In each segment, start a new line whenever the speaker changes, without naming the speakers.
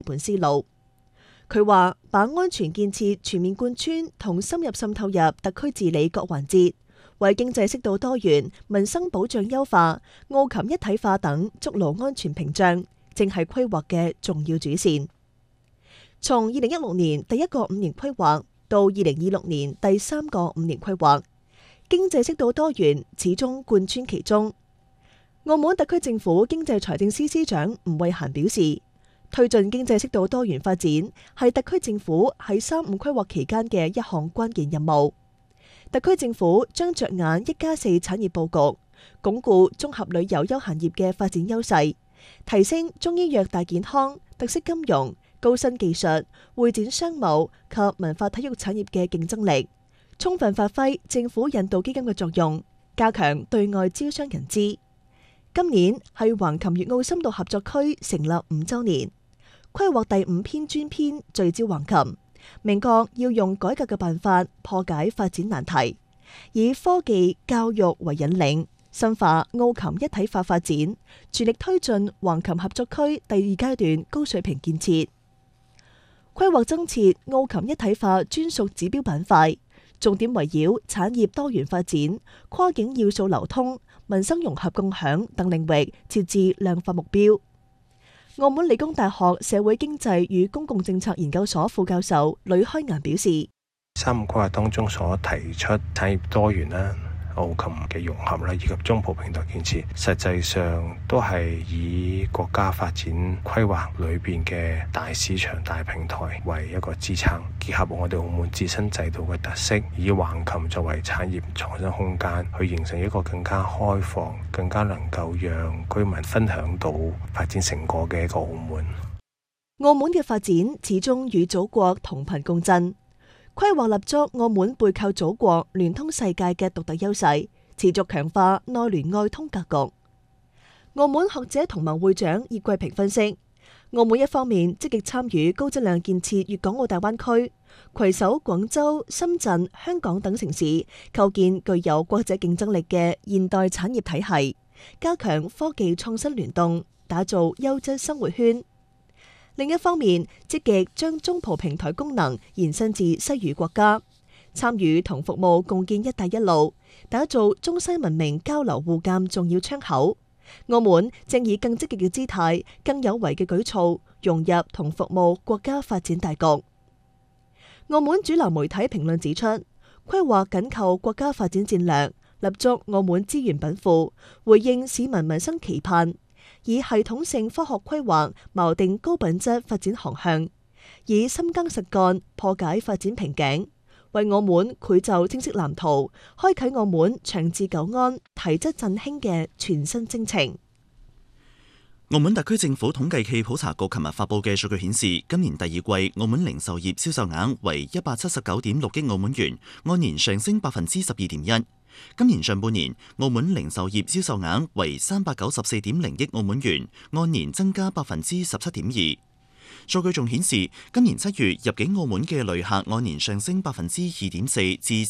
本思路。佢話把安全建設全面貫穿同深入滲透入特區治理各環節，為經濟適度多元、民生保障優化、澳琴一體化等築牢安全屏障，正係規劃嘅重要主線。從2016年第一個5年規劃到2026年第3個5年規劃，經濟適度多元始終貫穿其中。澳門特區政府經濟財政司司長吳惠嫻表示，推進經濟適度多元發展係特區政府喺3-5規劃期間嘅一項關鍵任務。特區政府將着眼1+4產業佈局，鞏固綜合旅遊休閒業嘅發展優勢，提升中醫藥大健康、特色金融、高新技術、會展商務及文化體育產業嘅競爭力，充分發揮政府引導基金嘅作用，加強對外招商引資。今年係橫琴粵澳深度合作區成立5週年。規劃第5篇專篇聚焦橫琴，明確要用改革嘅辦法破解發展難題，以科技教育為引領，深化澳琴一體化發展，全力推進橫琴合作區第2階段高水平建設。規劃增設澳琴一體化專屬指標板塊，重點圍繞產業多元發展、跨境要素流通、民生融合共享等領域設置量化目標。澳門理工大學社會經濟與公共政策研究所副教授呂開顏表示
，3-5規劃當中所提出產業多元啦、澳琴嘅融合啦，以及中葡平台建設，實際上都係以國家發展規劃裏邊嘅大市場、大平台為一個支撐，結合我哋澳門自身制度嘅特色，以橫琴作為產業創新空間，去形成一個更加開放、更加能夠讓居民分享到發展成果嘅一個澳門。
澳門嘅發展始終與祖國同頻共振。規劃立足澳門背靠祖國、聯通世界嘅獨特優勢，持續強化內聯外通格局。澳門學者同盟會長葉桂平分析，澳門一方面積極參與高質量建設粵港澳大灣區，攜手廣州、深圳、香港等城市，構建具有國際競爭力嘅現代產業體系，加強科技創新聯動，打造優質生活圈。另一方面，積極將中葡平台功能延伸至西語國家，參與同服務共建一帶一路，打造中西文明交流互鑒重要窗口。澳門正以更積極嘅姿態、更有為嘅舉措，融入同服務國家發展大局。澳門主流媒體評論指出，規劃緊扣國家發展戰略，立足澳門資源稟賦，回應市民民生期盼，以系統性科學規劃錨定高品質發展航向，以深耕實幹破解發展瓶頸，為澳門繪就清晰藍圖，開啟澳門長治久安、提質振興嘅全新征程。
澳門特區政府統計暨普查局琴日發布嘅數據顯示，今年第二季澳門零售業銷售額為179.6億澳門元，按年上升12.1%。今年上半年，澳門零售業銷售額為394.0億澳門元，按年增加17.2%。數據仲顯示，今年7月入境澳門嘅旅客按年上升2.4%至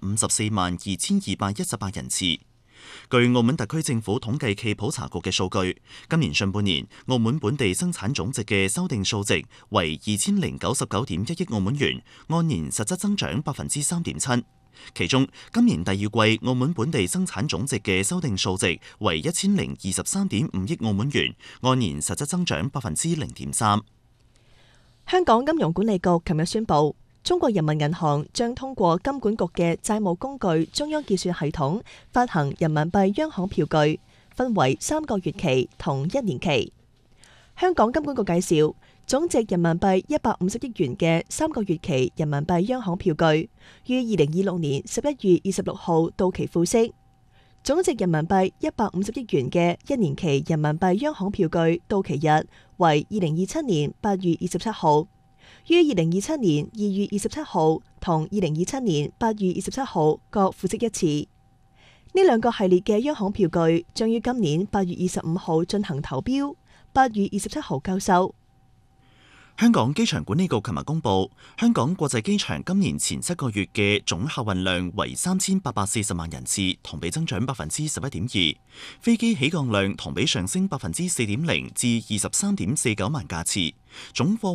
352,218人次。據澳門特區政府統計暨普查局嘅數據，今年上半年澳門本地生產總值嘅修訂數值為2,099.1億澳門元，按年實質增長3.7%。其中，今年第二季澳門本地生產總值嘅修訂數值為1,023.5億澳門元，按年實質增長0.3%。
香港金融管理局琴日宣布，中國人民銀行將通過金管局嘅債務工具中央結算系統發行人民幣央行票據，分為3個月期同1年期。香港金管局介紹，總值人民幣150億元嘅3個月期人民幣央行票據，於2026年11月26號到期付息；總值人民幣150億元嘅1年期人民幣央行票據到期日為2027年8月27號，於2027年2月27號同2027年8月27號各付息一次。呢兩個系列嘅央行票據將於今年8月25號進行投標，8月27號交收。
香港機場管理局琴日公布，香港國際機場今年前7個月嘅總客運量為3840萬人次，同比增長11.2%，飛機起降量同比上升4.0%至23.49萬架次，總貨